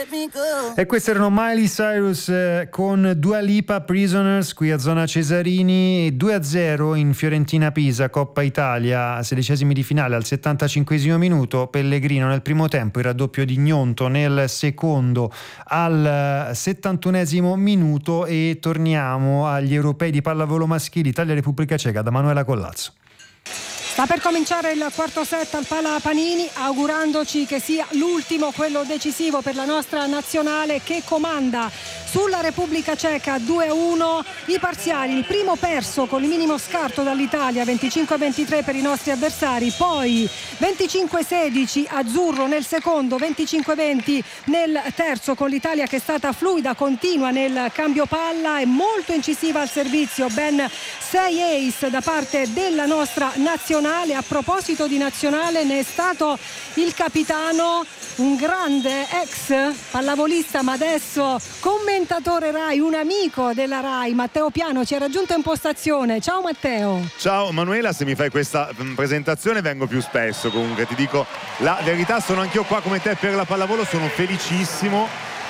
E questi erano Miley Cyrus con Dua Lipa, Prisoners, qui a Zona Cesarini. 2-0 in Fiorentina-Pisa, Coppa Italia, 16esimi di finale al 75esimo minuto. Pellegrino nel primo tempo, il raddoppio di Gnonto nel secondo al 71esimo minuto. E torniamo agli europei di pallavolo maschile, Italia-Repubblica Ceca, da Manuela Collazzo. Sta per cominciare il quarto set al Pala Panini, augurandoci che sia l'ultimo, quello decisivo per la nostra nazionale che comanda sulla Repubblica Ceca. 2-1 i parziali, il primo perso con il minimo scarto dall'Italia, 25-23 per i nostri avversari, poi 25-16 azzurro nel secondo, 25-20 nel terzo, con l'Italia che è stata fluida, continua nel cambio palla e molto incisiva al servizio. Ben 6 ace da parte della nostra nazionale. A proposito di nazionale, ne è stato il capitano, un grande ex pallavolista ma adesso commentatore Rai, un amico della Rai, Matteo Piano, ci ha raggiunto in postazione. Ciao Matteo. Ciao Manuela, se mi fai questa presentazione vengo più spesso. Comunque ti dico la verità, sono anch'io qua come te per la pallavolo, sono felicissimo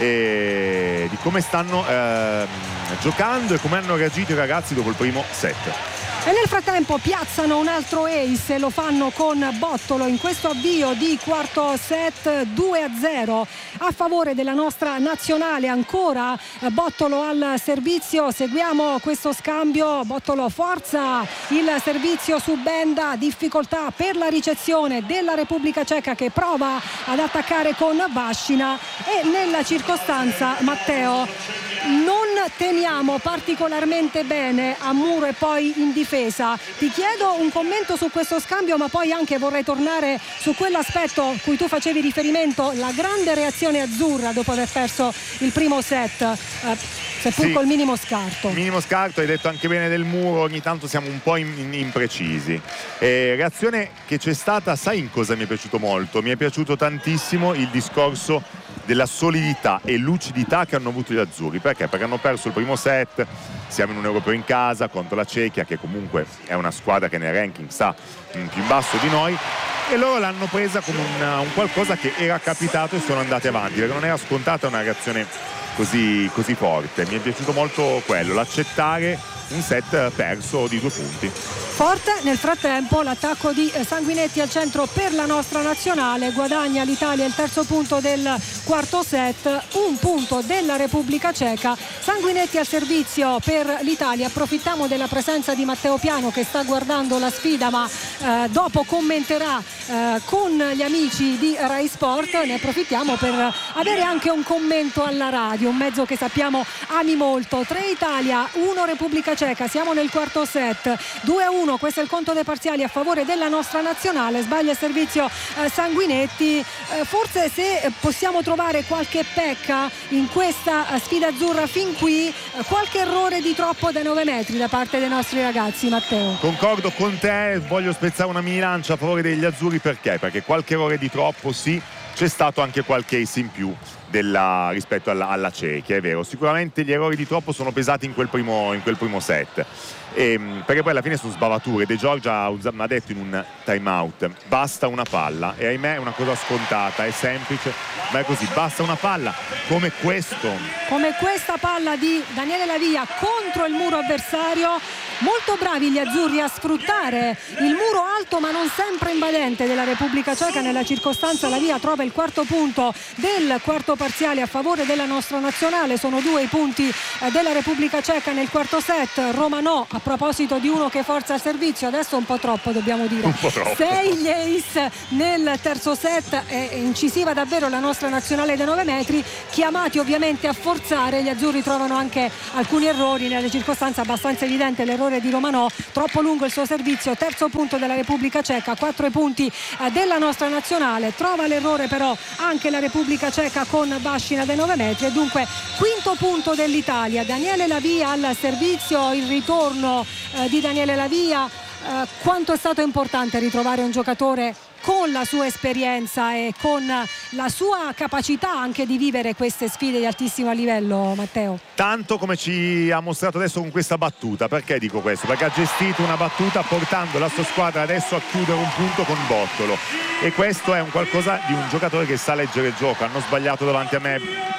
di come stanno giocando e come hanno reagito i ragazzi dopo il primo set. E nel frattempo piazzano un altro ace e lo fanno con Bottolo in questo avvio di quarto set. 2-0 a favore della nostra nazionale. Ancora Bottolo al servizio, seguiamo questo scambio. Bottolo forza il servizio su Benda, difficoltà per la ricezione della Repubblica Ceca che prova ad attaccare con Vascina. E nella circostanza, Matteo, non teniamo particolarmente bene a muro e poi in difesa. Ti chiedo un commento su questo scambio, ma poi anche vorrei tornare su quell'aspetto cui tu facevi riferimento, la grande reazione azzurra dopo aver perso il primo set, seppur sì, col minimo scarto. Minimo scarto, hai detto anche bene del muro, ogni tanto siamo un po' imprecisi. Reazione che c'è stata, sai in cosa mi è piaciuto molto? Mi è piaciuto tantissimo il discorso della solidità e lucidità che hanno avuto gli azzurri. Perché? Perché hanno perso il primo set, siamo in un europeo in casa contro la Cechia, che comunque è una squadra che nel ranking sta più in basso di noi, e loro l'hanno presa come un qualcosa che era capitato e sono andati avanti, perché non era scontata una reazione così forte. Mi è piaciuto molto quello, l'accettare un set perso di 2 punti. Forte nel frattempo l'attacco di Sanguinetti al centro per la nostra nazionale, guadagna l'Italia il terzo punto del quarto set, un punto della Repubblica Ceca. Sanguinetti al servizio per l'Italia. Approfittiamo della presenza di Matteo Piano che sta guardando la sfida, ma dopo commenterà con gli amici di Rai Sport. Ne approfittiamo per avere anche un commento alla radio, un mezzo che sappiamo ami molto. 3 Italia, 1 Repubblica Ceca, siamo nel quarto set, 2-1, questo è il conto dei parziali a favore della nostra nazionale. Sbaglia il servizio Sanguinetti. Forse se possiamo trovare qualche pecca in questa sfida azzurra fin qui, qualche errore di troppo dai 9 metri da parte dei nostri ragazzi, Matteo. Concordo con te, voglio spezzare una mini lancia a favore degli azzurri. Perché? Perché qualche errore di troppo sì, c'è stato anche qualche ace in più rispetto alla Cechia, è vero. Sicuramente gli errori di troppo sono pesati in quel primo set, perché poi alla fine sono sbavature. De Giorgia ha detto in un time out basta una palla, e ahimè è una cosa scontata, è semplice, ma è così, basta una palla come questa palla di Daniele Lavia contro il muro avversario. Molto bravi gli azzurri a sfruttare il muro alto ma non sempre invadente della Repubblica Ceca. Nella circostanza Lavia trova il quarto punto del quarto parziale a favore della nostra nazionale. Sono 2 i punti della Repubblica Ceca nel quarto set. Romanò, a proposito di uno che forza il servizio, adesso un po' troppo dobbiamo dire, un po' troppo. 6 gli ace nel terzo set, è incisiva davvero la nostra nazionale dei 9 metri, chiamati ovviamente a forzare. Gli azzurri trovano anche alcuni errori, nelle circostanze abbastanza evidente l'errore di Romanò, troppo lungo il suo servizio. Terzo punto della Repubblica Ceca, 4 punti della nostra nazionale. Trova l'errore però anche la Repubblica Ceca con Vascina dei 9 metri, e dunque quinto punto dell'Italia. Daniele Lavia al servizio, il ritorno di Daniele Lavia. Quanto è stato importante ritrovare un giocatore con la sua esperienza e con la sua capacità anche di vivere queste sfide di altissimo livello, Matteo. Tanto come ci ha mostrato adesso con questa battuta. Perché dico questo? Perché ha gestito una battuta portando la sua squadra adesso a chiudere un punto con Bottolo, e questo è un qualcosa di un giocatore che sa leggere il gioco. Hanno sbagliato davanti a me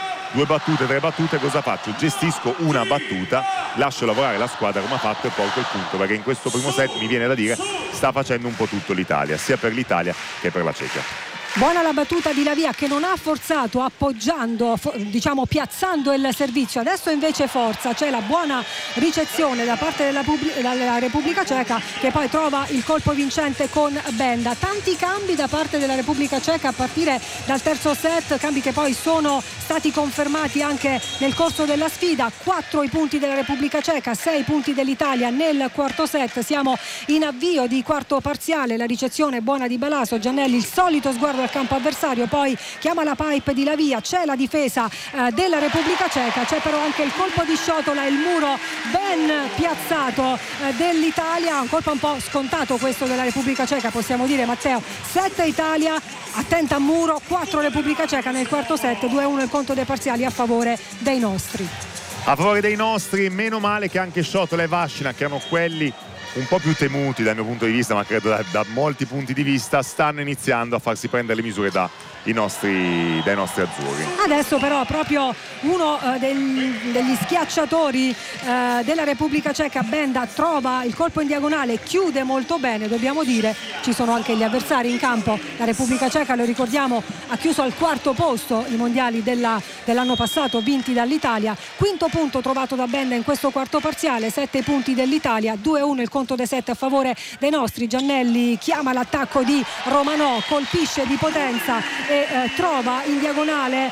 2 battute, 3 battute, cosa faccio? Gestisco una battuta, lascio lavorare la squadra come ha fatto e porto il punto, perché in questo primo set mi viene da dire sta facendo un po' tutto l'Italia, sia per l'Italia che per la Cechia. Buona la battuta di Lavia, che non ha forzato, appoggiando, diciamo piazzando il servizio. Adesso invece forza, c'è la buona ricezione da parte della Repubblica Ceca, che poi trova il colpo vincente con Benda. Tanti cambi da parte della Repubblica Ceca a partire dal terzo set, cambi che poi sono stati confermati anche nel corso della sfida. 4 i punti della Repubblica Ceca, 6 punti dell'Italia nel quarto set. Siamo in avvio di quarto parziale, la ricezione buona di Balaso, Giannelli il solito sguardo al campo avversario, poi chiama la pipe di Lavia, c'è la difesa della Repubblica Ceca, c'è però anche il colpo di Sciotola, il muro ben piazzato dell'Italia, un colpo un po' scontato questo della Repubblica Ceca, possiamo dire, Matteo. 7 Italia, attenta a muro, 4 Repubblica Ceca nel quarto set, 2-1 il conto dei parziali a favore dei nostri. A favore dei nostri, meno male che anche Sciotola e Vascina, che erano quelli un po' più temuti dal mio punto di vista, ma credo da molti punti di vista, stanno iniziando a farsi prendere le misure dai nostri azzurri. Adesso però proprio uno degli schiacciatori della Repubblica Ceca, Benda, trova il colpo in diagonale, chiude molto bene, dobbiamo dire. Ci sono anche gli avversari in campo. La Repubblica Ceca, lo ricordiamo, ha chiuso al quarto posto i mondiali dell'anno passato, vinti dall'Italia. Quinto punto trovato da Benda in questo quarto parziale, 7 punti dell'Italia, 2-1 il conto dei 7 a favore dei nostri. Giannelli chiama l'attacco di Romanò, colpisce di potenza e trova in diagonale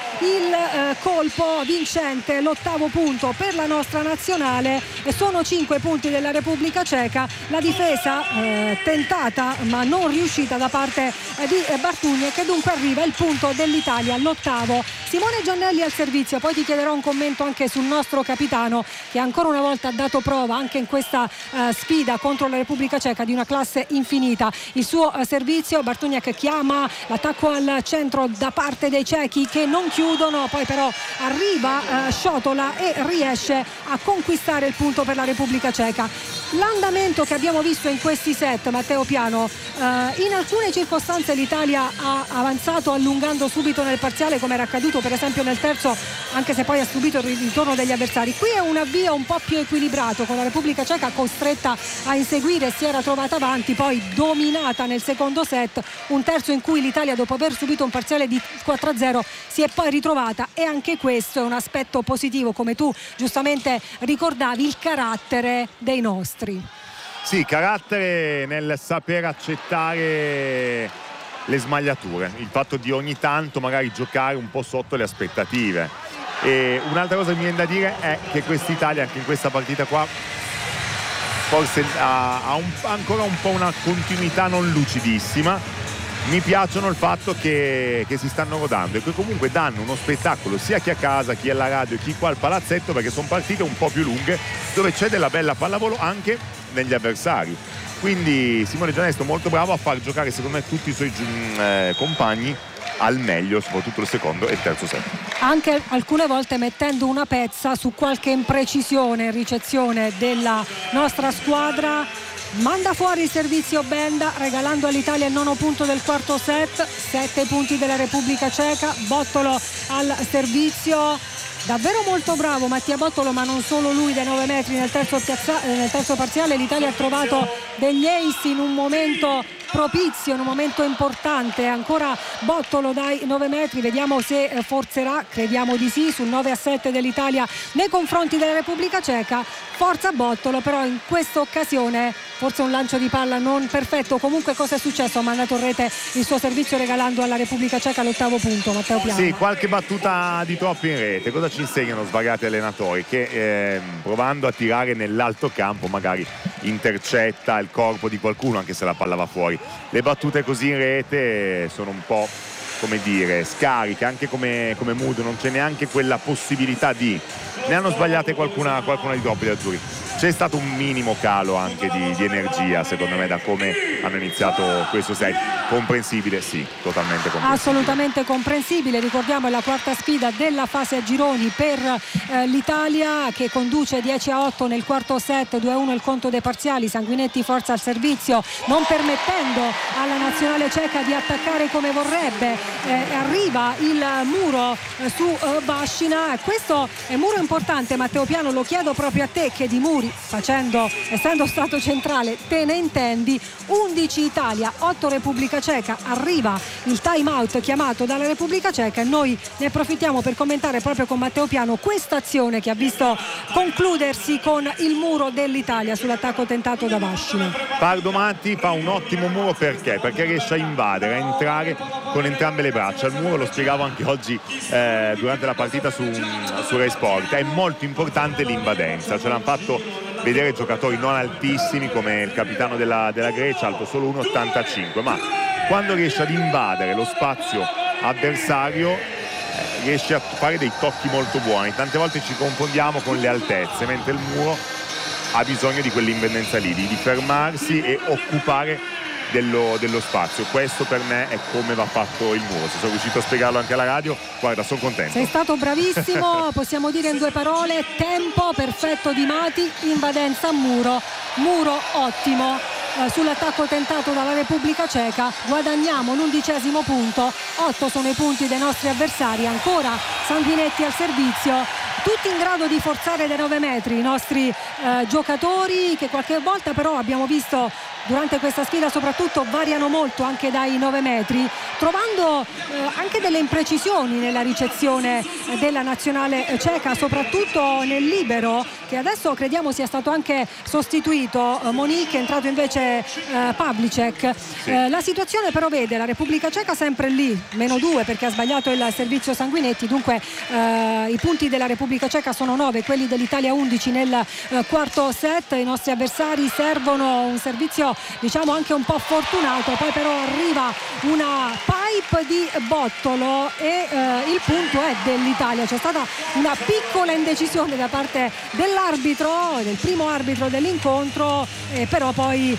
il colpo vincente, l'8° punto per la nostra nazionale. E sono 5 punti della Repubblica Ceca. La difesa tentata ma non riuscita da parte di Bartugni, che dunque arriva il punto dell'Italia, l'8°. Simone Giannelli al servizio, poi ti chiederò un commento anche sul nostro capitano, che ancora una volta ha dato prova anche in questa sfida contro la Repubblica Ceca di una classe infinita. Il suo servizio, Bartugnac chiama l'attacco al centro da parte dei cechi, che non chiudono, poi però arriva Sciotola e riesce a conquistare il punto per la Repubblica Ceca. L'andamento che abbiamo visto in questi set, Matteo Piano, in alcune circostanze l'Italia ha avanzato allungando subito nel parziale, come era accaduto per esempio nel terzo, anche se poi ha subito il ritorno degli avversari. Qui è un avvio un po' più equilibrato, con la Repubblica Ceca costretta a inseguire, si era trovata avanti, poi dominata nel secondo set, un terzo in cui l'Italia, dopo aver subito un parziale di 4-0, si è poi ritrovata, e anche questo è un aspetto positivo, come tu giustamente ricordavi, il carattere dei nostri. Sì, carattere nel saper accettare le smagliature, il fatto di ogni tanto magari giocare un po' sotto le aspettative. E un'altra cosa che mi viene da dire è che quest'Italia anche in questa partita qua forse ha ancora un po' una continuità non lucidissima. Mi piacciono il fatto che si stanno rodando e che comunque danno uno spettacolo sia chi a casa, chi alla radio, chi qua al palazzetto, perché sono partite un po' più lunghe dove c'è della bella pallavolo anche negli avversari. Quindi Simone Gianesto molto bravo a far giocare secondo me tutti i suoi compagni al meglio, soprattutto il secondo e il terzo set. Anche alcune volte mettendo una pezza su qualche imprecisione in ricezione della nostra squadra. Manda fuori il servizio Benda, regalando all'Italia il 9° punto del quarto set. 7 punti della Repubblica Ceca. Bottolo al servizio, davvero molto bravo Mattia Bottolo, ma non solo lui, dai 9 metri nel terzo parziale. L'Italia ha trovato degli ace in un momento propizio, in un momento importante. Ancora Bottolo dai 9 metri, vediamo se forzerà, crediamo di sì, sul 9-7 dell'Italia nei confronti della Repubblica Ceca. Forza Bottolo, però in questa occasione forse un lancio di palla non perfetto. Comunque cosa è successo? Ha mandato in rete il suo servizio, regalando alla Repubblica Ceca l'8° punto. Matteo Piano. Sì, qualche battuta di troppo in rete. Cosa ci insegnano svagati allenatori? Che provando a tirare nell'alto campo magari intercetta il corpo di qualcuno, anche se la palla va fuori. Le battute così in rete sono un po', come dire, scariche, anche come mood, non c'è neanche quella possibilità di... Ne hanno sbagliate qualcuna di troppo gli azzurri. c'è stato un minimo calo anche di energia, secondo me, da come hanno iniziato questo set. Comprensibile? Sì, totalmente comprensibile. Assolutamente comprensibile. Ricordiamo, è la quarta sfida della fase a gironi per l'Italia, che conduce 10-8 nel quarto set, 2-1 il conto dei parziali. Sanguinetti forza al servizio, non permettendo alla nazionale ceca di attaccare come vorrebbe. Arriva il muro su Vascina. Questo è muro importante, Matteo Piano, lo chiedo proprio a te, che di muri, essendo stato centrale, te ne intendi. 11 Italia, 8 Repubblica Ceca. Arriva il time out chiamato dalla Repubblica Ceca e noi ne approfittiamo per commentare proprio con Matteo Piano questa azione che ha visto concludersi con il muro dell'Italia sull'attacco tentato da Vascina. Pardo Matti fa un ottimo muro perché riesce a invadere, a entrare con entrambe le braccia. Il muro, lo spiegavo anche oggi durante la partita su Rai Sport, è molto importante l'invadenza. Ce l'hanno fatto vedere giocatori non altissimi come il capitano della Grecia, alto solo 1,85, ma quando riesce ad invadere lo spazio avversario riesce a fare dei tocchi molto buoni. Tante volte ci confondiamo con le altezze, mentre il muro ha bisogno di quell'indipendenza lì, di fermarsi e occupare dello spazio. Questo per me è come va fatto il muro. Se sono riuscito a spiegarlo anche alla radio, guarda, sono contento. Sei stato bravissimo. Possiamo dire in 2 parole: tempo perfetto di Mati, invadenza a muro ottimo. Sull'attacco tentato dalla Repubblica Ceca guadagniamo l'11° punto. 8 sono i punti dei nostri avversari. Ancora Sanguinetti al servizio, tutti in grado di forzare dai 9 metri i nostri giocatori, che qualche volta però abbiamo visto durante questa sfida soprattutto variano molto anche dai 9 metri, trovando anche delle imprecisioni nella ricezione della nazionale ceca, soprattutto nel libero, che adesso crediamo sia stato anche sostituito. Monique, è entrato invece Pavlicek. Sì. La situazione però vede la Repubblica Ceca sempre lì, -2 perché ha sbagliato il servizio Sanguinetti. Dunque i punti della Repubblica Ceca sono 9, quelli dell'Italia 11 nel quarto set. I nostri avversari servono un servizio diciamo anche un po' fortunato, poi però arriva una pipe di Bottolo e il punto è dell'Italia. C'è stata una piccola indecisione da parte dell'arbitro, del primo arbitro dell'incontro, però poi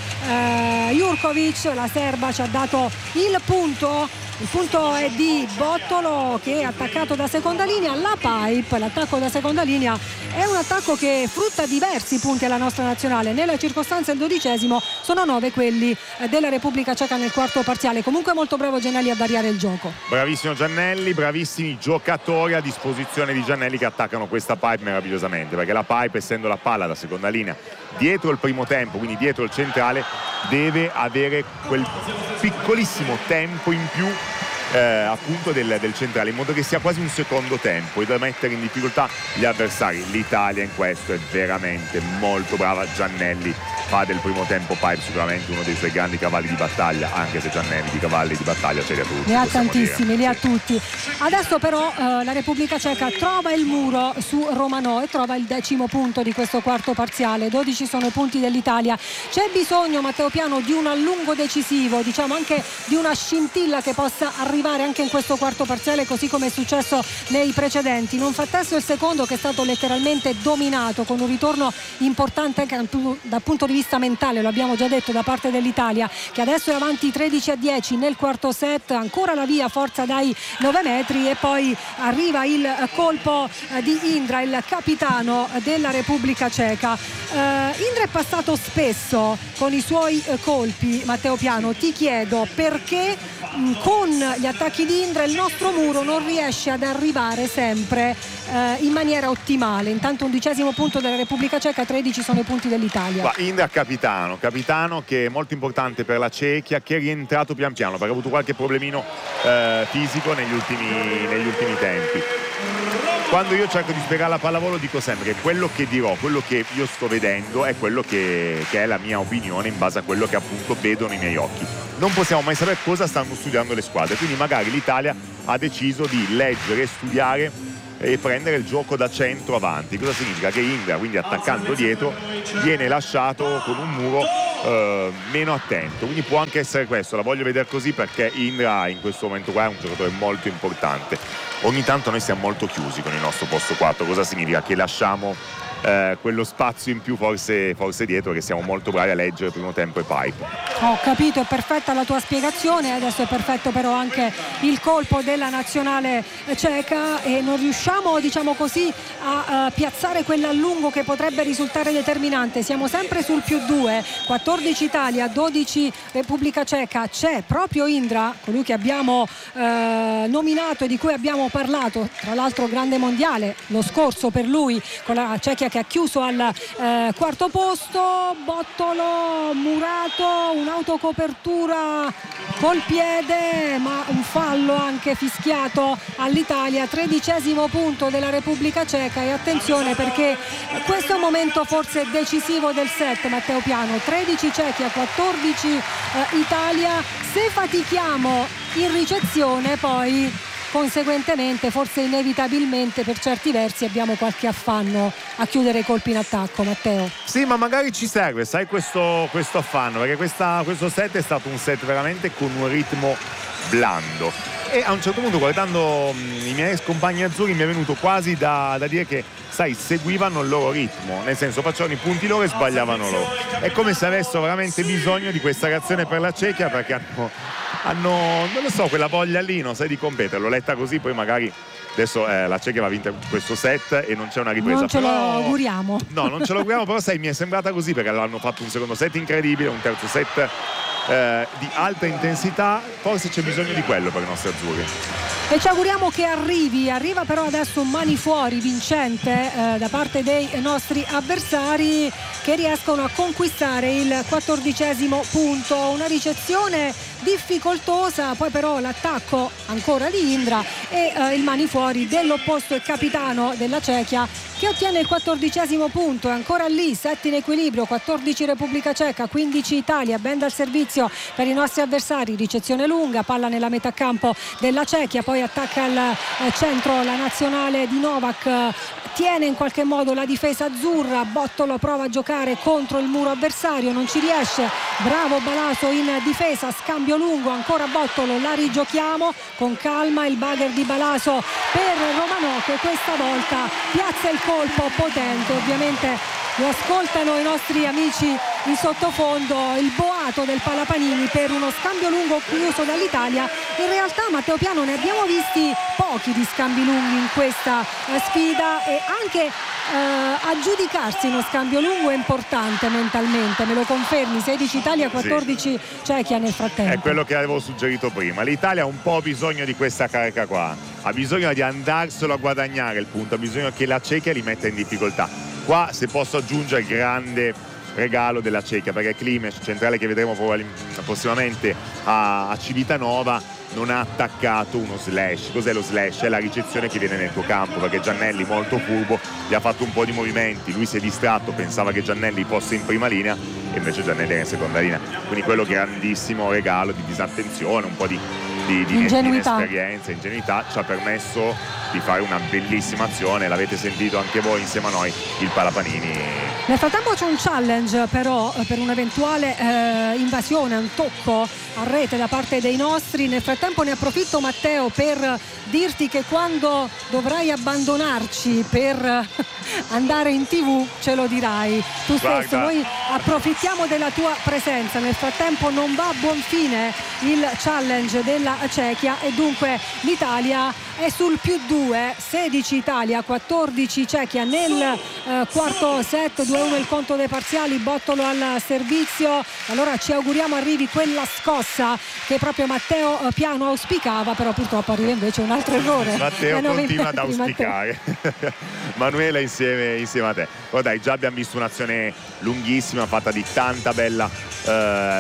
Jurkovic, la serba, ci ha dato il punto. Il punto è di Bottolo, che è attaccato da seconda linea. La pipe, l'attacco da seconda linea, è un attacco che frutta diversi punti alla nostra nazionale. Nella circostanza il 12° sono 9 quelli della Repubblica Ceca nel quarto parziale. Comunque molto bravo Giannelli a variare il gioco. Bravissimo Giannelli, bravissimi giocatori a disposizione di Giannelli che attaccano questa pipe meravigliosamente, perché la pipe, essendo la palla da seconda linea dietro il primo tempo, quindi dietro il centrale, deve avere quel piccolissimo tempo in più appunto del centrale, in modo che sia quasi un secondo tempo e da mettere in difficoltà gli avversari. L'Italia in questo è veramente molto brava. Giannelli fa del primo tempo pipe sicuramente uno dei suoi grandi cavalli di battaglia, anche se Giannelli di cavalli di battaglia ce li ha tutti. Ne ha tantissimi, li ha tutti. Adesso però la Repubblica Ceca trova il muro su Romanò e trova il 10° punto di questo quarto parziale. 12 sono i punti dell'Italia. C'è bisogno, Matteo Piano, di un allungo decisivo, diciamo anche di una scintilla che possa arrivare anche in questo quarto parziale, così come è successo nei precedenti. Non fa testo il secondo, che è stato letteralmente dominato, con un ritorno importante anche dal punto di vista mentale, lo abbiamo già detto, da parte dell'Italia, che adesso è avanti 13-10 nel quarto set. Ancora la via, forza dai 9 metri, e poi arriva il colpo di Indra, il capitano della Repubblica Ceca. Indra è passato spesso con i suoi colpi. Matteo Piano, ti chiedo perché con gli attacchi di Indra il nostro muro non riesce ad arrivare sempre in maniera ottimale. Intanto 11° punto della Repubblica Ceca, 13 sono i punti dell'Italia. Indra capitano che è molto importante per la Cechia, che è rientrato pian piano perché ha avuto qualche problemino fisico negli ultimi tempi. Quando io cerco di spiegare la pallavolo dico sempre che quello che dirò, quello che io sto vedendo è quello che è la mia opinione in base a quello che appunto vedono i miei occhi. Non possiamo mai sapere cosa stanno studiando le squadre, quindi magari l'Italia ha deciso di leggere, studiare e prendere il gioco da centro avanti. Cosa significa? Che Indra, quindi attaccando dietro, viene lasciato con un muro meno attento, quindi può anche essere questo, la voglio vedere così perché Indra in questo momento qua è un giocatore molto importante. Ogni tanto noi siamo molto chiusi con il nostro posto 4, cosa significa? Che lasciamo quello spazio in più forse dietro, che siamo molto bravi a leggere il primo tempo e pipe. Ho capito, è perfetta la tua spiegazione, adesso è perfetto però anche il colpo della nazionale ceca e non riusciamo, diciamo così, a piazzare quell'allungo che potrebbe risultare determinante. Siamo sempre sul +2, 14 Italia, 12 Repubblica Ceca. C'è proprio Indra, colui che abbiamo nominato e di cui abbiamo parlato, tra l'altro grande mondiale lo scorso per lui con la Cechia, che ha chiuso al quarto posto. Bottolo, murato, un'autocopertura col piede, ma un fallo anche fischiato all'Italia. 13° punto della Repubblica Ceca, e attenzione perché questo è un momento forse decisivo del set, Matteo Piano. 13 Cechia, 14 Italia. Se fatichiamo in ricezione, poi conseguentemente, forse inevitabilmente per certi versi, abbiamo qualche affanno a chiudere i colpi in attacco, Matteo. Sì, ma magari ci serve, sai, questo affanno, perché questo set è stato un set veramente con un ritmo blando, e a un certo punto, guardando i miei ex compagni azzurri, mi è venuto quasi da dire che, sai, seguivano il loro ritmo, nel senso facevano i punti loro e sbagliavano loro. È come se avessero veramente bisogno di questa reazione per la Cechia, perché hanno non lo so, quella voglia lì, non sai, di competere. L'ho letta così, poi magari adesso la Cechia va a vincere questo set e non c'è una ripresa. Non ce lo auguriamo. No, non ce lo auguriamo, però sai, mi è sembrata così perché hanno fatto un secondo set incredibile, un terzo set di alta intensità. Forse c'è bisogno di quello per i nostri azzurri. E ci auguriamo che arriva però adesso un mani fuori vincente da parte dei nostri avversari, che riescono a conquistare il 14° punto. Una ricezione difficoltosa, poi però l'attacco ancora di Indra e il mani fuori dell'opposto e capitano della Cechia, che ottiene il 14° punto. È ancora lì, set in equilibrio, 14 Repubblica Ceca, 15 Italia. Ben dal servizio per i nostri avversari, ricezione lunga, palla nella metà campo della Cechia, poi attacca al centro la nazionale di Novak, tiene in qualche modo la difesa azzurra. Bottolo prova a giocare contro il muro avversario, non ci riesce, bravo Balaso in difesa, scambio lungo, ancora Bottolo, la rigiochiamo con calma, il bagger di Balaso per Romanò, che questa volta piazza il colpo potente. Ovviamente lo ascoltano i nostri amici in sottofondo, il boato del Palapanini per uno scambio lungo chiuso dall'Italia. In realtà, Matteo Piano, ne abbiamo visti pochi di scambi lunghi in questa sfida, e anche aggiudicarsi uno scambio lungo è importante mentalmente. Me lo confermi? 16 Italia, 14 Cechia nel frattempo. È quello che avevo suggerito prima. L'Italia ha un po' bisogno di questa carica qua, ha bisogno di andarselo a guadagnare il punto, ha bisogno che la Cechia li metta in difficoltà. Qua, se posso aggiungere, il grande regalo della Cechia, perché Klimes, centrale che vedremo prossimamente a Civitanova, non ha attaccato uno slash. Cos'è lo slash? È la ricezione che viene nel tuo campo, perché Giannelli, molto furbo, gli ha fatto un po' di movimenti, lui si è distratto, pensava che Giannelli fosse in prima linea e invece Giannelli era in seconda linea. Quindi quello grandissimo regalo di disattenzione, un po' di inesperienza, ingenuità, ci ha permesso di fare una bellissima azione. L'avete sentito anche voi insieme a noi, il Palapanini. Nel frattempo c'è un challenge però per un'eventuale invasione, un tocco a rete da parte dei nostri. Nel frattempo ne approfitto, Matteo, per dirti che quando dovrai abbandonarci per andare in TV ce lo dirai tu stesso. Noi approfittiamo della tua presenza. Nel frattempo non va a buon fine il challenge della Cechia e dunque l'Italia è sul +2, 16 Italia, 14 Cechia nel quarto set, 2-1 il conto dei parziali. Bottolo al servizio. Allora ci auguriamo arrivi quella scossa che proprio Matteo Piano auspicava, però purtroppo arriva invece un altro errore. Matteo continua ad auspicare. Manuela insieme a te. Oh, dai, già abbiamo visto un'azione lunghissima fatta di tanta bella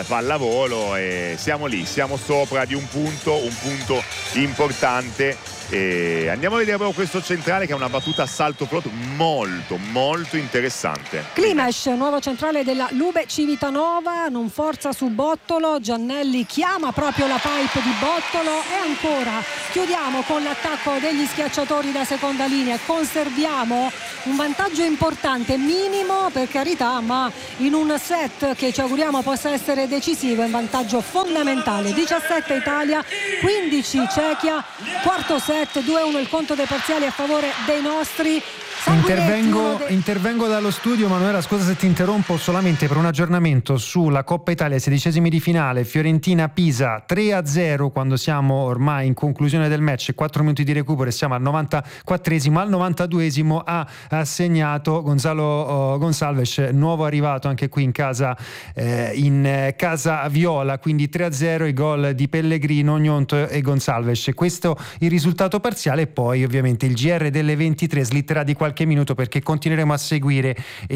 pallavolo, e siamo lì, siamo sopra di un punto importante. E andiamo a vedere proprio questo centrale che è una battuta a salto float molto molto interessante. Klimesh, nuovo centrale della Lube Civitanova, non forza su Bottolo, Giannelli chiama proprio la pipe di Bottolo e ancora chiudiamo con l'attacco degli schiacciatori da seconda linea, conserviamo un vantaggio importante, minimo per carità, ma in un set che ci auguriamo possa essere decisivo, è un vantaggio fondamentale. 17 Italia, 15 Cechia, quarto set, 2-1 il conto dei parziali a favore dei nostri. Intervengo dallo studio, Manuela, scusa se ti interrompo, solamente per un aggiornamento sulla Coppa Italia, 16esimi di finale, Fiorentina-Pisa 3-0 quando siamo ormai in conclusione del match, 4 minuti di recupero e siamo al 94esimo. Al 92esimo ha segnato Gonzalo Gonçalves, nuovo arrivato anche qui in casa viola, quindi 3-0 i gol di Pellegrino, Gnonto e Gonçalves. Questo il risultato parziale, e poi ovviamente il GR delle 23 slitterà di qualche minuto perché continueremo a seguire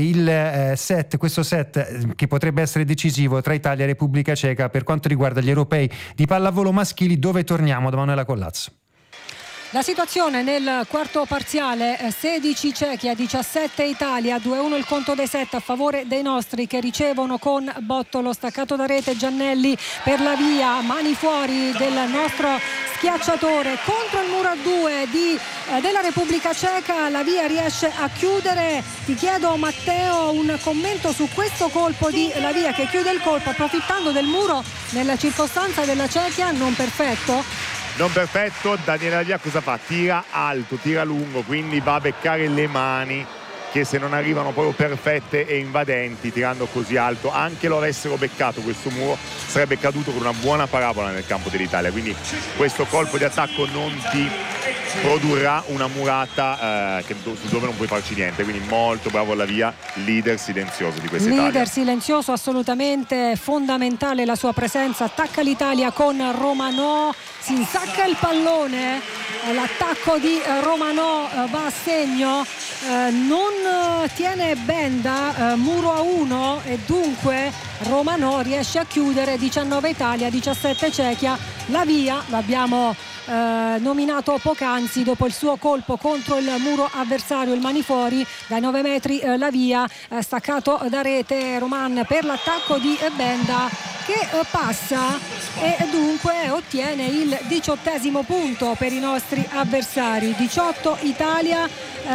questo set che potrebbe essere decisivo tra Italia e Repubblica Ceca per quanto riguarda gli europei di pallavolo maschili, dove torniamo da Manuela Collazzo. La situazione nel quarto parziale, 16 Cechia, 17 Italia, 2-1 il conto dei set a favore dei nostri, che ricevono con Bottolo, staccato da rete Giannelli per la via, mani fuori del nostro schiacciatore contro il muro a 2 della Repubblica Ceca. La via riesce a chiudere. Ti chiedo, Matteo, un commento su questo colpo di la via che chiude il colpo approfittando del muro nella circostanza della Cechia non perfetto. Non perfetto, Daniele Lavia cosa fa? Tira alto, tira lungo, quindi va a beccare le mani che se non arrivano proprio perfette e invadenti, tirando così alto, anche lo avessero beccato questo muro, sarebbe caduto con una buona parabola nel campo dell'Italia. Quindi questo colpo di attacco non ti produrrà una murata su dove non puoi farci niente, quindi molto bravo Lavia, leader silenzioso di questa Italia. Leader silenzioso, assolutamente fondamentale la sua presenza. Attacca l'Italia con Romanò, si insacca il pallone, l'attacco di Romanò va a segno, non tiene Benda, muro a 1 e dunque Romanò riesce a chiudere. 19 Italia, 17 Cechia. La via l'abbiamo nominato poc'anzi dopo il suo colpo contro il muro avversario, il mani fuori dai 9 metri, la via, staccato da rete Roman per l'attacco di Benda che passa e dunque ottiene il 18° punto per i nostri avversari. 18 Italia,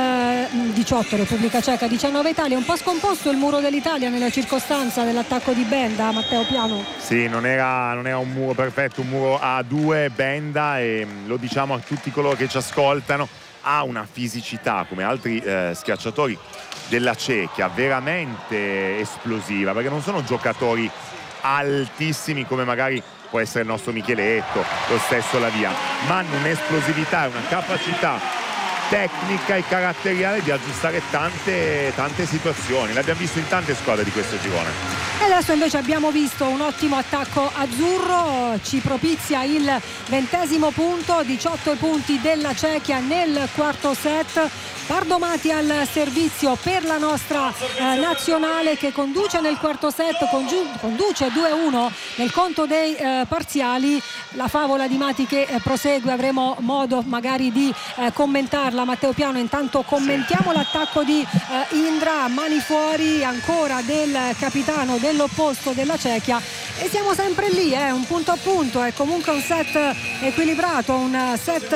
18 Repubblica Ceca, 19 Italia. Un po' scomposto il muro dell'Italia nella circostanza dell'attacco di Benda, Matteo Piano. Sì, non era un muro perfetto, un muro a 2. Benda, e lo diciamo a tutti coloro che ci ascoltano, ha una fisicità come altri schiacciatori della Cechia veramente esplosiva, perché non sono giocatori altissimi come magari può essere il nostro Micheletto, lo stesso Lavia, ma hanno un'esplosività e una capacità tecnica e caratteriale di aggiustare tante situazioni. L'abbiamo visto in tante squadre di questo girone. E adesso invece abbiamo visto un ottimo attacco azzurro, ci propizia il 20° punto, 18 punti della Cechia nel quarto set. Pardomati al servizio per la nostra nazionale, che conduce nel quarto set, conduce 2-1 nel conto dei parziali. La favola di Mati che prosegue, avremo modo magari di commentarla. Matteo Piano, intanto commentiamo l'attacco di Indra, mani fuori ancora del capitano dell'opposto della Cechia, e siamo sempre lì, un punto a punto. È comunque un set equilibrato, un set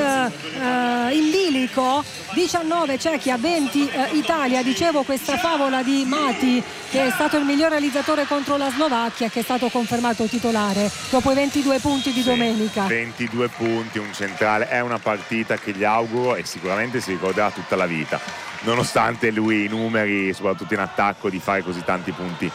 in bilico. 19 Cechia, 20 Italia. Dicevo, questa favola di Mati, che è stato il miglior realizzatore contro la Slovacchia, che è stato confermato titolare dopo i 22 punti di domenica. 22 punti, un centrale. È una partita che gli auguro e sicuramente si ricorderà tutta la vita, nonostante lui i numeri, soprattutto in attacco, di fare così tanti punti.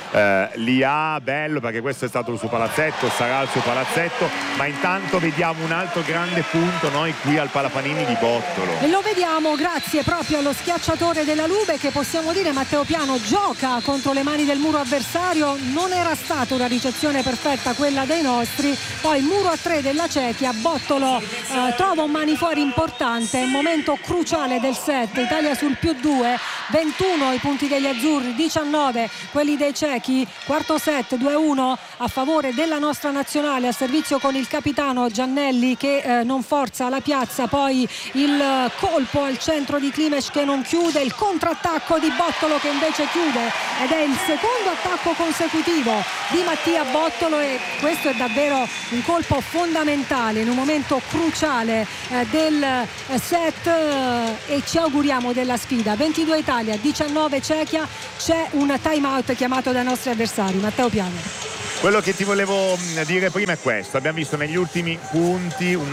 Li ha, bello, perché questo è stato il suo palazzetto, sarà il suo palazzetto, ma intanto vediamo un altro grande punto noi qui al Palapanini di Bottolo, e lo vediamo grazie proprio allo schiacciatore della Lube, che possiamo dire, Matteo Piano, gioca contro le mani del muro avversario. Non era stata una ricezione perfetta quella dei nostri. Poi muro a 3 della Cechia, Bottolo trova un mani fuori importante, un momento cruciale del set. Italia sul +2, 21 i punti degli azzurri, 19 quelli dei Cechi. cechi. Quarto set 2-1 a favore della nostra nazionale, al servizio con il capitano Giannelli che non forza la piazza, poi il colpo al centro di Klimes che non chiude, il contrattacco di Bottolo che invece chiude, ed è il secondo attacco consecutivo di Mattia Bottolo, e questo è davvero un colpo fondamentale in un momento cruciale del set, e ci auguriamo della sfida. 22 Italia, 19 Cechia. C'è un time out chiamato dai nostri avversari. Matteo Piano. Quello che ti volevo dire prima è questo: abbiamo visto negli ultimi punti un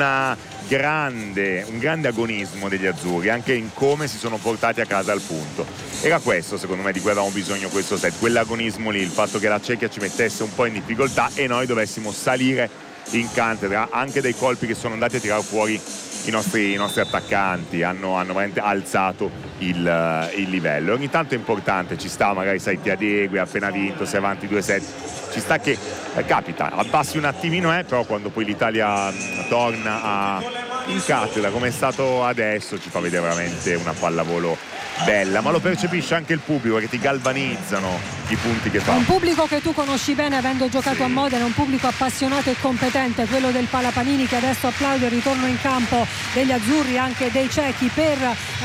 grande agonismo degli azzurri, anche in come si sono portati a casa al punto. Era questo, secondo me, di cui avevamo bisogno questo set, quell'agonismo lì, il fatto che la Cechia ci mettesse un po' in difficoltà e noi dovessimo salire in cattedra, anche dei colpi che sono andati a tirare fuori i nostri attaccanti, hanno veramente alzato il livello. Ogni tanto è importante, ci sta, magari sai, ti adegui, appena vinto, sei avanti 2-7, ci sta che capita, abbassi un attimino, però quando poi l'Italia torna in cattedra come è stato adesso, ci fa vedere veramente una pallavolo bella, ma lo percepisce anche il pubblico, che ti galvanizzano i punti che fa. Un pubblico che tu conosci bene avendo giocato a Modena, un pubblico appassionato e competente, quello del Palapanini, che adesso applaude il ritorno in campo degli azzurri, anche dei cechi, per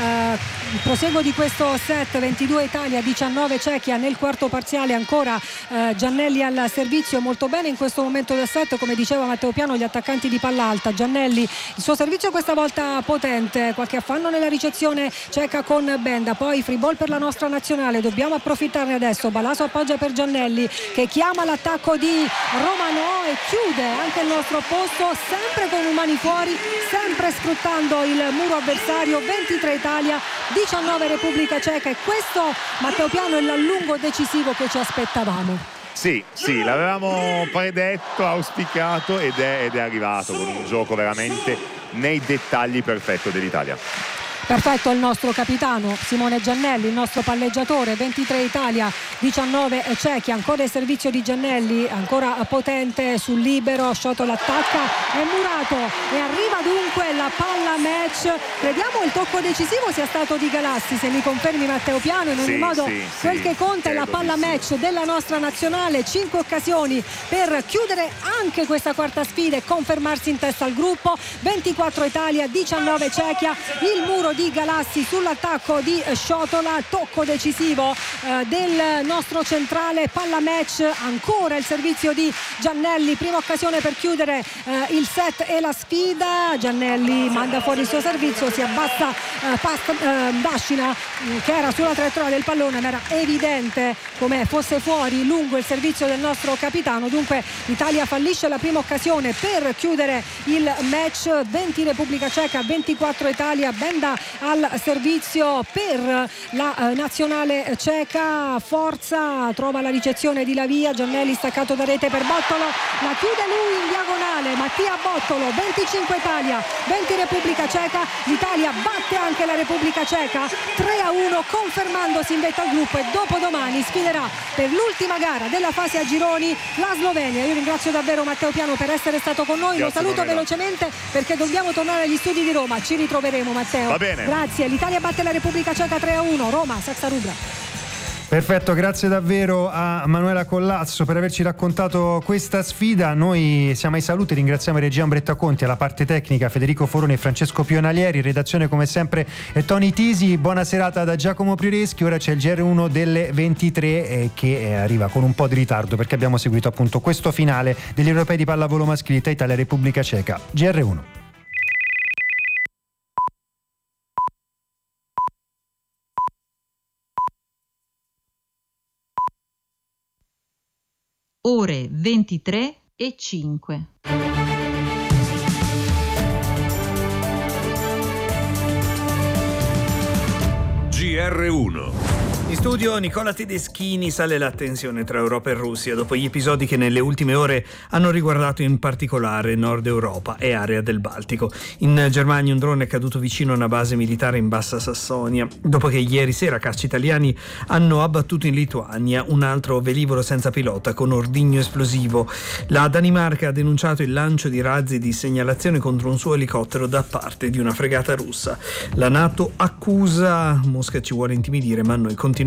il proseguo di questo set. 22 Italia, 19 Cechia. Nel quarto parziale ancora Giannelli al servizio, molto bene in questo momento del set, come diceva Matteo Piano, gli attaccanti di palla alta. Giannelli, il suo servizio questa volta potente, qualche affanno nella ricezione ceca con Benda, poi free ball per la nostra nazionale, dobbiamo approfittarne adesso. Balaso appoggia per Giannelli che chiama l'attacco di Romano e chiude anche il nostro posto, sempre con le mani fuori, sempre sfruttando il muro avversario. 23 Italia, 19 Repubblica Ceca, e questo, Matteo Piano, è l'allungo decisivo che ci aspettavamo. Sì, l'avevamo predetto, auspicato, ed è arrivato con un gioco veramente nei dettagli perfetto dell'Italia. Perfetto il nostro capitano Simone Giannelli, il nostro palleggiatore. 23 Italia, 19 Cechia, ancora il servizio di Giannelli, ancora potente sul libero, Sciotto l'attacca, è murato e arriva dunque la palla match. Crediamo il tocco decisivo sia stato di Galassi, se mi confermi Matteo Piano. In ogni modo quel che conta è la palla match della nostra nazionale. 5 occasioni per chiudere anche questa quarta sfida e confermarsi in testa al gruppo. 24 Italia, 19 Cechia, il muro di Galassi sull'attacco di Sciotola, tocco decisivo del nostro centrale. Palla match, ancora il servizio di Giannelli, prima occasione per chiudere il set e la sfida. Giannelli manda fuori il suo servizio, si abbassa Dascina che era sulla traiettoria del pallone, ma era evidente come fosse fuori lungo il servizio del nostro capitano. Dunque l'Italia fallisce la prima occasione per chiudere il match. 20 Repubblica Ceca, 24 Italia. Benda al servizio per la nazionale ceca, forza, trova la ricezione di Lavia, Giannelli staccato da rete per Bottolo, la chiude lui in diagonale, Mattia Bottolo. 25 Italia, 20 Repubblica Ceca. L'Italia batte anche la Repubblica Ceca 3-1, confermandosi in vetta al gruppo, e dopodomani sfiderà per l'ultima gara della fase a gironi la Slovenia. Io ringrazio davvero Matteo Piano per essere stato con noi. Lo saluto velocemente perché dobbiamo tornare agli studi di Roma. Ci ritroveremo, Matteo. Va bene. Grazie. L'Italia batte la Repubblica Ceca 3-1. Roma, Saxa Rubra. Perfetto, grazie davvero a Manuela Collazzo per averci raccontato questa sfida. Noi siamo ai saluti, ringraziamo regia Umberto Conti, alla parte tecnica Federico Foroni e Francesco Pionalieri, redazione come sempre Tony Tisi. Buona serata da Giacomo Prioreschi. Ora c'è il GR1 delle 23 che arriva con un po' di ritardo perché abbiamo seguito appunto questo finale degli europei di pallavolo maschile Italia-Repubblica Ceca. GR1. Ore 23:05. GR1. In studio Nicola Tedeschini. Sale la tensione tra Europa e Russia dopo gli episodi che nelle ultime ore hanno riguardato in particolare Nord Europa e area del Baltico. In Germania un drone è caduto vicino a una base militare in Bassa Sassonia, dopo che ieri sera cacci italiani hanno abbattuto in Lituania un altro velivolo senza pilota con ordigno esplosivo. La Danimarca ha denunciato il lancio di razzi di segnalazione contro un suo elicottero da parte di una fregata russa. La NATO accusa: Mosca ci vuole intimidire, ma noi continuiamo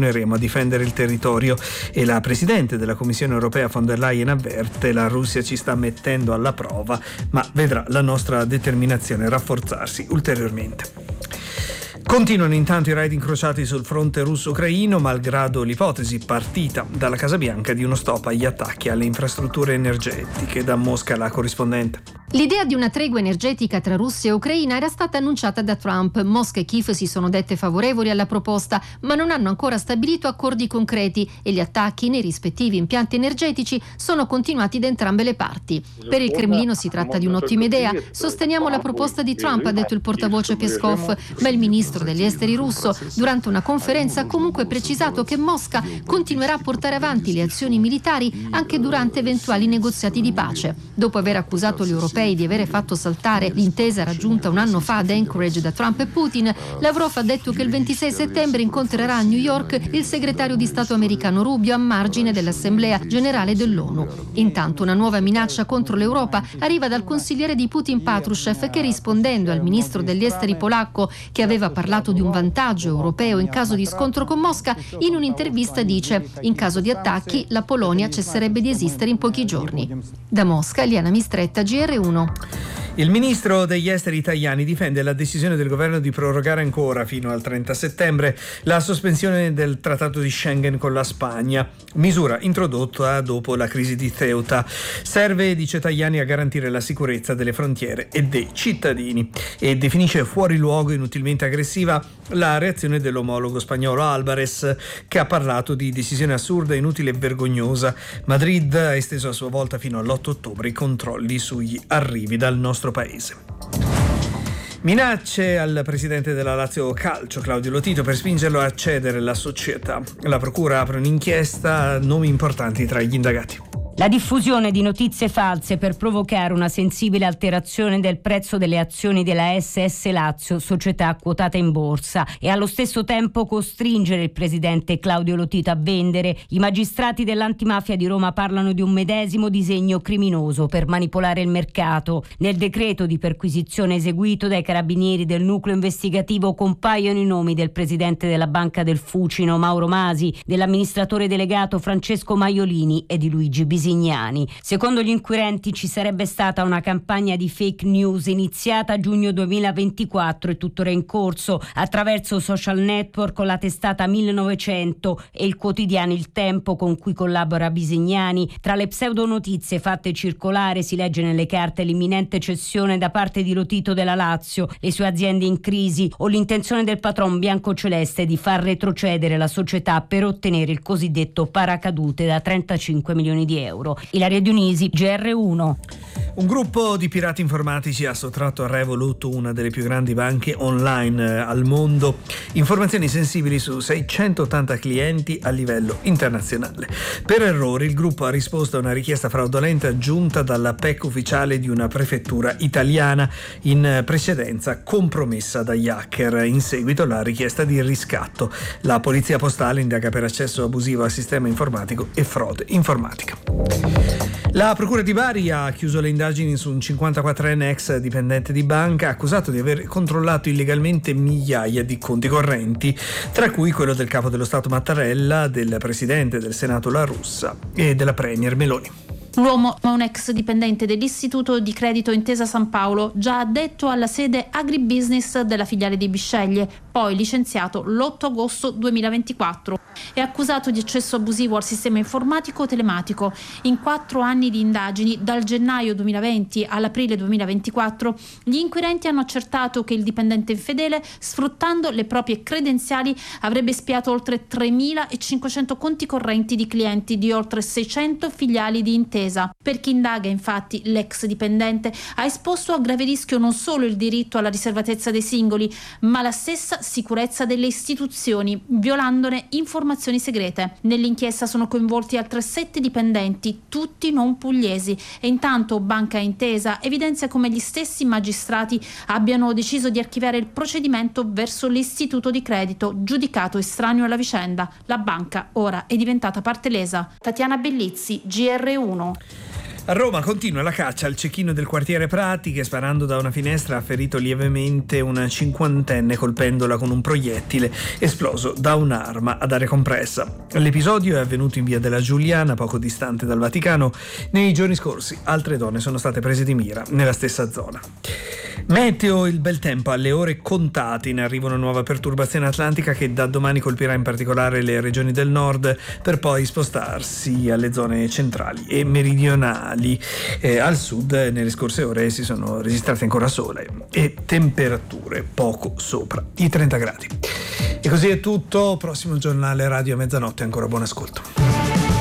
continueremo a difendere il territorio. E la Presidente della Commissione europea von der Leyen avverte: la Russia ci sta mettendo alla prova, ma vedrà la nostra determinazione rafforzarsi ulteriormente. Continuano intanto i raid incrociati sul fronte russo-ucraino, malgrado l'ipotesi partita dalla Casa Bianca di uno stop agli attacchi alle infrastrutture energetiche. Da Mosca la corrispondente. L'idea di una tregua energetica tra Russia e Ucraina era stata annunciata da Trump. Mosca e Kiev si sono dette favorevoli alla proposta, ma non hanno ancora stabilito accordi concreti e gli attacchi nei rispettivi impianti energetici sono continuati da entrambe le parti. Per il Cremlino si tratta di un'ottima idea. Sosteniamo la proposta di Trump, ha detto il portavoce Peskov, ma il ministro degli esteri russo durante una conferenza ha comunque precisato che Mosca continuerà a portare avanti le azioni militari anche durante eventuali negoziati di pace. Dopo aver accusato gli europei di avere fatto saltare l'intesa raggiunta un anno fa ad Anchorage da Trump e Putin, Lavrov ha detto che il 26 settembre incontrerà a New York il segretario di Stato americano Rubio a margine dell'Assemblea generale dell'ONU. Intanto una nuova minaccia contro l'Europa arriva dal consigliere di Putin Patrushev, che rispondendo al ministro degli esteri polacco, che aveva parlato di un vantaggio europeo in caso di scontro con Mosca, in un'intervista dice: in caso di attacchi la Polonia cesserebbe di esistere in pochi giorni. Da Mosca, Liana Mistretta, GR1. Il ministro degli esteri italiani difende la decisione del governo di prorogare ancora fino al 30 settembre la sospensione del trattato di Schengen con la Spagna, misura introdotta dopo la crisi di Ceuta. Serve, dice Tajani, a garantire la sicurezza delle frontiere e dei cittadini, e definisce fuori luogo, inutilmente aggressiva, la reazione dell'omologo spagnolo Álvarez, che ha parlato di decisione assurda, inutile e vergognosa. Madrid ha esteso a sua volta fino all'8 ottobre i controlli sugli arrivi dal nostro paese. Minacce al presidente della Lazio Calcio, Claudio Lotito, per spingerlo a cedere la società. La procura apre un'inchiesta, nomi importanti tra gli indagati. La diffusione di notizie false per provocare una sensibile alterazione del prezzo delle azioni della SS Lazio, società quotata in borsa, e allo stesso tempo costringere il presidente Claudio Lotito a vendere. I magistrati dell'antimafia di Roma parlano di un medesimo disegno criminoso per manipolare il mercato. Nel decreto di perquisizione eseguito dai carabinieri del nucleo investigativo compaiono i nomi del presidente della Banca del Fucino Mauro Masi, dell'amministratore delegato Francesco Maiolini e di Luigi Bisignani. Secondo gli inquirenti ci sarebbe stata una campagna di fake news iniziata a giugno 2024 e tuttora in corso attraverso social network con la testata 1900 e il quotidiano Il Tempo, con cui collabora Bisignani. Tra le pseudonotizie fatte circolare si legge nelle carte l'imminente cessione da parte di Lotito della Lazio, le sue aziende in crisi o l'intenzione del patron biancoceleste di far retrocedere la società per ottenere il cosiddetto paracadute da 35 milioni di euro. Ilaria Dionisi, GR1. Un gruppo di pirati informatici ha sottratto a Revolut, una delle più grandi banche online al mondo, informazioni sensibili su 680 clienti a livello internazionale. Per errore il gruppo ha risposto a una richiesta fraudolenta giunta dalla PEC ufficiale di una prefettura italiana, in precedenza compromessa dagli hacker. In seguito la richiesta di riscatto. La polizia postale indaga per accesso abusivo al sistema informatico e frode informatica. La procura di Bari ha chiuso le indagini su un 54enne ex dipendente di banca accusato di aver controllato illegalmente migliaia di conti correnti, tra cui quello del capo dello Stato Mattarella, del presidente del Senato La Russa e della premier Meloni. L'uomo è un ex dipendente dell'Istituto di Credito Intesa San Paolo, già addetto alla sede agribusiness della filiale di Bisceglie, poi licenziato l'8 agosto 2024. È accusato di accesso abusivo al sistema informatico telematico. In 4 anni di indagini, dal gennaio 2020 all'aprile 2024, gli inquirenti hanno accertato che il dipendente infedele, sfruttando le proprie credenziali, avrebbe spiato oltre 3.500 conti correnti di clienti di oltre 600 filiali di Intesa. Per chi indaga, infatti, l'ex dipendente ha esposto a grave rischio non solo il diritto alla riservatezza dei singoli, ma la stessa sicurezza delle istituzioni, violandone informazioni segrete. Nell'inchiesta sono coinvolti altri 7 dipendenti, tutti non pugliesi, e intanto Banca Intesa evidenzia come gli stessi magistrati abbiano deciso di archiviare il procedimento verso l'istituto di credito, giudicato estraneo alla vicenda. La banca ora è diventata parte lesa. Tatiana Bellizzi, GR1. A Roma continua la caccia al cecchino del quartiere Prati che, sparando da una finestra, ha ferito lievemente una cinquantenne colpendola con un proiettile esploso da un'arma ad aria compressa. L'episodio è avvenuto in via della Giuliana, poco distante dal Vaticano. Nei giorni scorsi altre donne sono state prese di mira nella stessa zona. Meteo, il bel tempo alle ore contate, in arrivo una nuova perturbazione atlantica che da domani colpirà in particolare le regioni del nord per poi spostarsi alle zone centrali e meridionali. Al sud nelle scorse ore si sono registrate ancora sole e temperature poco sopra i 30 gradi. E così è tutto, prossimo giornale radio a mezzanotte, ancora buon ascolto.